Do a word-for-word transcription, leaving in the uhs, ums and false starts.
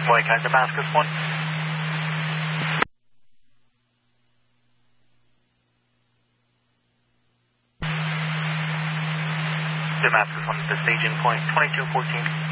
White Guy, Damascus one. Damascus one, the staging point, twenty-two fourteen.